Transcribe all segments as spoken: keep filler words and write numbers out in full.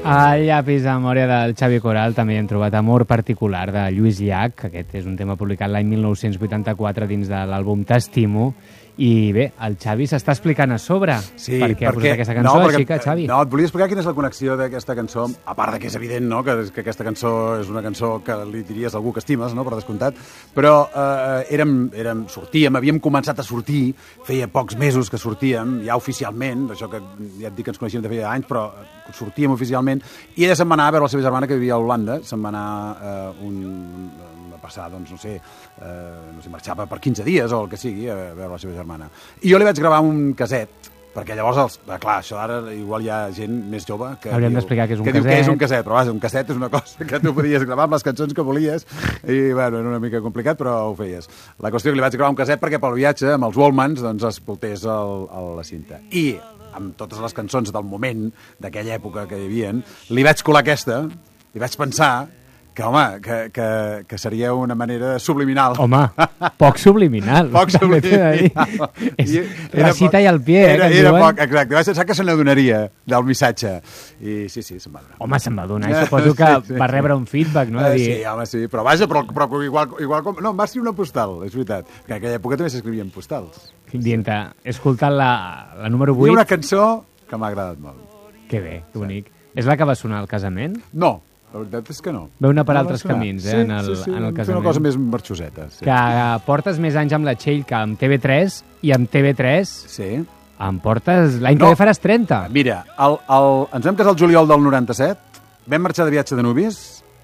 Al llapis de memòria del Xavi Coral també hem trobat Amor particular de Lluís Llach. Aquest és un tema publicat l'any mil nou-cents vuitanta-quatre dins de l'àlbum T'estimo. I bé, el Xavi s'està explicant a sobre sí, per què ha posat aquesta cançó, no, perquè, així que, Xavi... No, et volia explicar quina és la connexió d'aquesta cançó, a part de que és evident, no?, que, que aquesta cançó és una cançó que li diries a algú que estimes, no?, per descomptat, però eh, érem, érem, sortíem, havíem començat a sortir, feia pocs mesos que sortíem, ja oficialment, això que ja et dic que ens coneixíem de feia anys, però sortíem oficialment, i ella se'n va anar a veure la seva germana que vivia a Holanda, se'n va anar eh, un... a passar, doncs, no sé, eh, no sé, marxava per quinze dies o el que sigui, a veure la seva germana. I jo li vaig gravar un caset, perquè llavors, els, clar, això ara igual hi ha gent més jove que hauríem d'explicar què és un que caset. diu que és un caset, però vaja, un caset és una cosa que tu podies gravar amb les cançons que volies i, bueno, era una mica complicat, però ho feies. La qüestió que li vaig gravar un caset perquè pel viatge, amb els Wallmans, doncs es portés el, el, la cinta. I amb totes les cançons del moment, d'aquella època que hi havia, li vaig colar aquesta, li vaig pensar que, home, que, que, que seria una manera subliminal. Home, poc subliminal. Poc subliminal. És recita i al pie, eh, era, que era diuen. poc, exacte. Vaig pensar que se n'adonaria del missatge. I sí, sí, se'n va donar. Home, se'n va donar. I suposo que sí, sí, va rebre un feedback, no? Eh, De dir... Sí, home, sí. Però vaja, però, però igual, igual com... No, em va escriure una postal, és veritat. Que en aquella època també s'escrivien postals. Dient-te, he escoltat la, la número vuit. I una cançó que m'ha agradat molt. Que bé, que bonic. És la que va sonar al casament? No. La veritat és que no. Veu anar per no altres camins, eh, sí, en el, sí, sí, en el sí, casament. una cosa més marxoseta. Sí. Que portes més anys amb la Txell que amb T V tres, i amb T V tres sí. em portes... L'any no. que ve faràs trenta. Mira, el, el, ens vam casar el juliol del noranta-set, vam marxar de viatge de nuvis,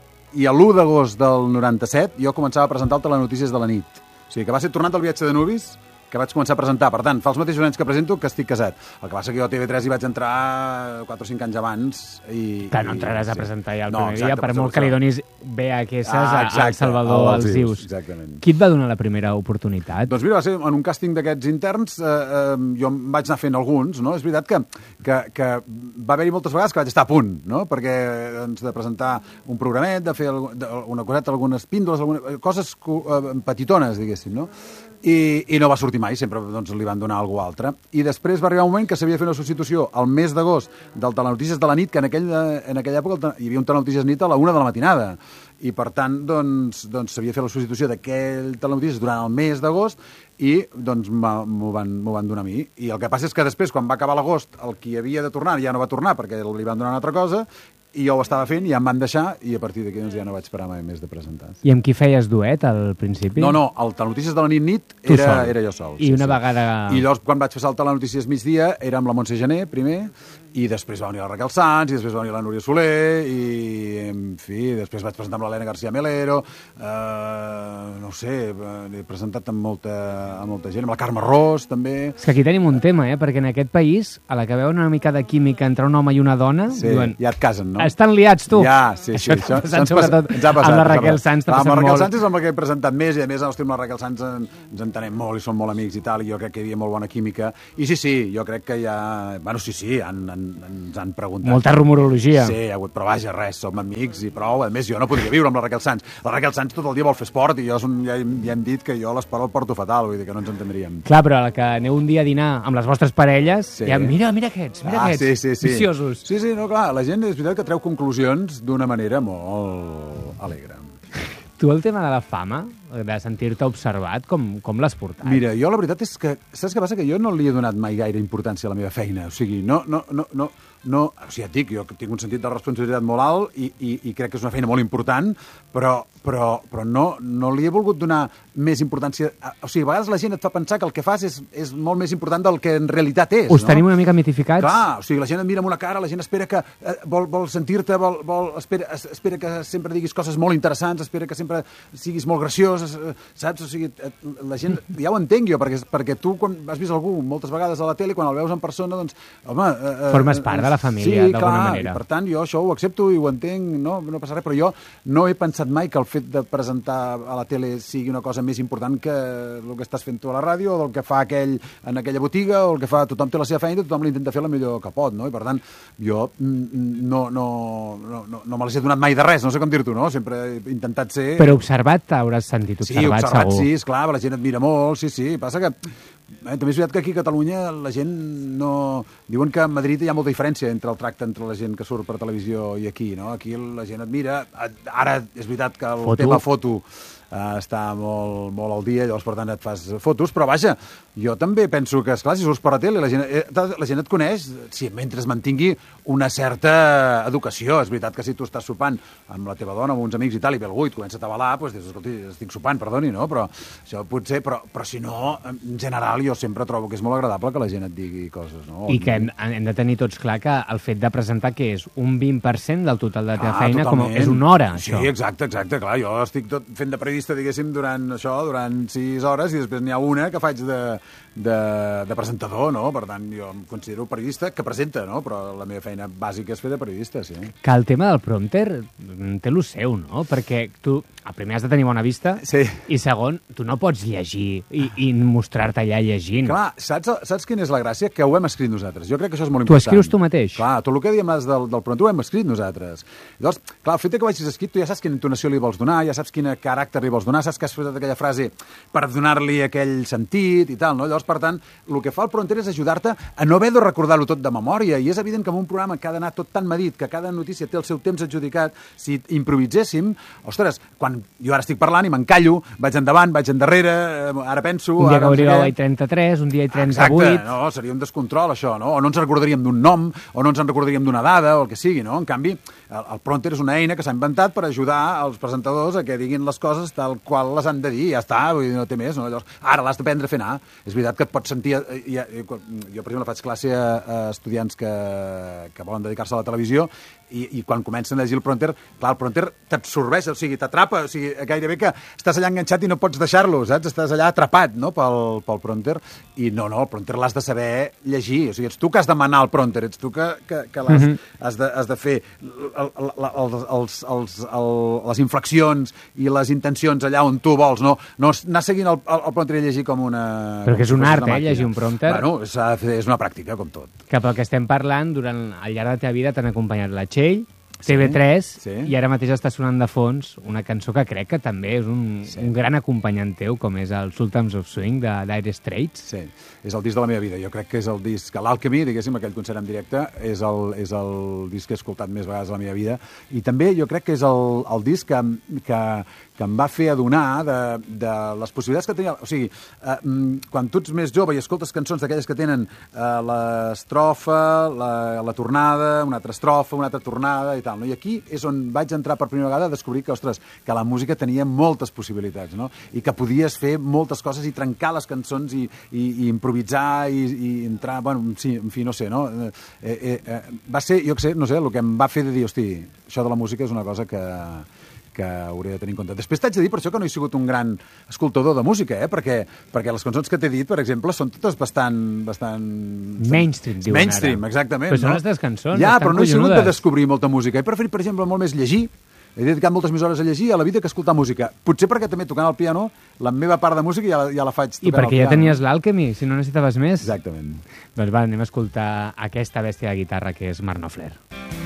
i l'u d'agost del noranta-set jo començava a presentar el Telenotícies de la nit. O sigui, que va ser tornant del viatge de nuvis que vaig començar a presentar. Per tant, fa els mateixos anys que presento que estic casat. El que passa que jo a T V tres hi vaig entrar quatre o cinc anys abans. I, que no entraràs i, a presentar ja el no, primer exacte, dia, per molt que li donis V H S ah, a El Salvador als Zius. Exactament. Qui et va donar la primera oportunitat? Doncs mira, va ser en un càsting d'aquests interns, eh, eh, jo em vaig anar fent alguns, no? És veritat que, que, que va haver-hi moltes vegades que vaig estar a punt, no? Perquè doncs, de presentar un programet, de fer una coseta, algunes píndoles, algunes coses eh, petitones, diguéssim, no? I, i no va sortir mai, sempre doncs, li van donar alguna altra. I després va arribar un moment que s'havia de fer una substitució al mes d'agost del Telenotícies de la nit, que en, aquell, en aquella època hi havia un Telenotícies nit a la una de la matinada. I, per tant, doncs, doncs s'havia de fer la substitució d'aquell Telenotícies durant el mes d'agost i doncs m'ho van, m'ho van donar a mi. I el que passa és que després, quan va acabar l'agost, el qui havia de tornar ja no va tornar perquè li van donar una altra cosa, i jo ho estava fent, i ja em van deixar, i a partir d'aquí doncs, ja no vaig parar mai més de presentar. I amb qui feies duet al principi? No, no, el Telenotícies de la nit nit era, era jo sol. I sí, una sí. vegada... I llavors, quan vaig passar el Telenotícies migdia, era amb la Montse Gené, primer, i després va venir la Raquel Sanz, i després va venir la Núria Soler, i, en fi, després vaig presentar amb l'Helena García Melero, eh, no ho sé, he presentat amb molta, amb molta gent, amb la Carme Ros, també. És que aquí tenim un tema, eh? Perquè en aquest país, a la que veuen una mica de química entre un home i una dona, sí, diuen... ja et casen, no? Estan liats, tu. Ja, sí, sí. Això, això, això sobretot ens ha passat, amb la Raquel Sanz t'ha passat molt. Amb la Raquel Sanz és amb la que he presentat més, i a més, hosti, amb la Raquel Sanz ens entenem molt i som molt amics i tal, i jo crec que hi havia molt bona química. I sí, sí, jo crec que ja... Bueno, sí, sí, han, han, ens han preguntat. Molta rumorologia. Sí, hi ha hagut, però vaja, res, som amics i prou. A més, jo no podria viure amb la Raquel Sanz. La Raquel Sanz tot el dia vol fer esport i jo som, ja, ja hem dit que jo l'esport el porto fatal, vull dir que no ens entendríem. Clar, però a la que aneu un dia a dinar amb les vostres parelles, sí. ja mira, mira aquests, mira ah, aquests, sí, sí, sí. viciosos. Sí, sí, no, clar, la gent és veritat que treu conclusions d'una manera molt alegre. Tu el tema de la fama, de sentir-te observat, com, com l'has portat? Mira, jo la veritat és que, saps què passa? Que jo no li he donat mai gaire importància a la meva feina. O sigui, no, no, no, no, no, o sigui, et dic, jo tinc un sentit de responsabilitat molt alt i, i, i crec que és una feina molt important, però, però, però no, no li he volgut donar més importància. O sigui, a vegades la gent et fa pensar que el que fas és, és molt més important del que en realitat és. Us no? tenim una mica mitificats? Clar, o sigui, la gent et mira amb una cara, la gent espera que eh, vol, vol sentir-te, vol, vol, espera, espera que sempre diguis coses molt interessants, espera que sempre siguis molt graciós, saps? O sigui, la gent, ja ho entenc jo, perquè, perquè tu quan has vist algú moltes vegades a la tele, quan el veus en persona, doncs, home... Eh, Formes part de la família, sí, d'alguna clar, manera. Per tant, jo això ho accepto i ho entenc, no, no passa res, però jo no he pensat mai que el fet de presentar a la tele sigui una cosa més important que el que estàs fent tu a la ràdio, o el que fa aquell en aquella botiga, o el que fa... Tothom té la seva feina i tothom l'intenta fer la millor que pot, no? I per tant, jo no, no, no, no, no me les he donat mai de res, no sé com dir-t'ho, no? Sempre he intentat ser... Però observat t'hauràs sentit observat, sí, observat, segur. Sí, esclar, la gent et mira molt, sí, sí. Passa que Eh, també és veritat que aquí a Catalunya la gent no... Diuen que a Madrid hi ha molta diferència entre el tracte entre la gent que surt per televisió i aquí, no? Aquí la gent et mira. Ara és veritat que el foto. tema foto uh, està molt, molt al dia, llavors per tant et fas fotos, però vaja, jo també penso que, esclar, si surts per la tele, la gent, eh, la gent et coneix si mentre es mantingui una certa educació. És veritat que si tu estàs sopant amb la teva dona, amb uns amics i tal, i ve algú i et comença a tabalar, doncs dius, escolti, estic sopant, perdoni, no? Però això potser, però, però si no, en general, jo sempre trobo que és molt agradable que la gent et digui coses, no? I que hem, hem de tenir tots clar que el fet de presentar que és un vint per cent del total de la teva ah, feina, totalment. com és una hora, sí, això. Sí, exacte, exacte, clar, jo estic tot fent de periodista, diguéssim, durant això, durant sis hores, i després n'hi ha una que faig de, de, de presentador, no? Per tant, jo em considero periodista que presenta, no? Però la meva feina bàsica és fer de periodista, sí. Que el tema del prompter té lo seu, no? Perquè tu, el primer, has de tenir bona vista, sí. I segon, tu no pots llegir i, i mostrar-te allà llegint. Clar, saps, saps quina és la gràcia? Que ho hem escrit nosaltres. Jo crec que això és molt tu important. Tu escrius tu mateix? Clar, tot el que diem del, del prompter ho hem escrit nosaltres. Llavors, clar, el fet que ho hagis escrit, tu ja saps quina entonació li vols donar, ja saps quin caràcter li vols donar, saps que has fet aquella frase per donar-li aquell sentit i tal, no? Llavors, per tant, el que fa el prompter és ajudar-te a no haver de recordar-lo tot de memòria, i és evident que en un programa que ha d'anar tot tan medit, que cada notícia té el seu temps adjudicat, si improviséssim, ostres, quan jo ara estic parlant i m'encallo, vaig endavant, vaig endarrere, ara penso... Un dia ara que hauria no trenta-tres, un dia i trenta-vuit... Exacte, no, seria un descontrol, això, no? O no ens recordaríem d'un nom, o no ens en recordaríem d'una dada, o el que sigui, no? En canvi, el, el prompter és una eina que s'ha inventat per ajudar els presentadors a que diguin les coses tal qual les han de dir, ja està, vull dir, no té més, no? Llavors, ara l'has d'aprendre a fer anar. És veritat que et pots sentir... Jo, jo, per exemple, faig classe a estudiants que, que volen dedicar-se a la televisió, i, i quan comencen a llegir el prompter, clar, el prompter t'absorbeix, o sigui, t'atrapa, o sigui, gairebé que estàs allà enganxat i no pots deixar-lo, saps? Estàs allà atrapat, no?, pel, pel prompter, i no, no, el prompter l'has de saber llegir, o sigui, ets tu que has de manar el prompter, ets tu que, que, que l'has, mm-hmm. has, de, has de fer el, el, el, els, els, el, les inflexions i les intencions allà on tu vols, no, no anar seguint el, el, el prompter i llegir com una... Però que és un art, eh, llegir un prompter. Bueno, és, és una pràctica, com tot. Que pel que estem parlant, durant al llarg de la teva vida t'han acompanyat la Txell, T V tres, sí, sí. I ara mateix està sonant de fons una cançó que crec que també és un, sí. un gran acompanyant teu, com és el Sultans of Swing de Dire Straits. Sí, és el disc de la meva vida. Jo crec que és el disc... L'Alchemy, diguéssim, aquell concert en directe, és el, és el disc que he escoltat més vegades a la meva vida. I també jo crec que és el, el disc que, que, que em va fer adonar de, de les possibilitats que tenia... O sigui, eh, quan tu ets més jove i escoltes cançons d'aquelles que tenen eh, l'estrofa, la, la tornada, una altra estrofa, una altra tornada i tal, no? I aquí és on vaig entrar per primera vegada a descobrir que, ostres, que la música tenia moltes possibilitats, no? I que podies fer moltes coses i trencar les cançons i, i, i improvisar i, i entrar... Bueno, sí, en fi, no sé, no? Eh, eh, eh, va ser, jo què sé, no sé, el que em va fer de dir, hosti, això de la música és una cosa que... que hauré de tenir en compte. Després t'haig de dir per això que no he sigut un gran escoltador de música, eh? perquè, perquè les cançons que t'he dit, per exemple, són totes bastant... bastant... Mainstream, diuen Mainstream, ara. exactament. Però són no? les teves cançons, ja, estan però no he sigut collonudes. de descobrir molta música. He preferit, per exemple, molt més llegir. He dedicat moltes més hores a llegir a la vida que a escoltar música. Potser perquè també tocant el piano, la meva part de música ja, ja la faig tocant I perquè el ja piano. tenies l'Alchemy, si no necessitaves més. Exactament. Doncs va, anem a escoltar aquesta bèstia de guitarra que és Mark Knopfler.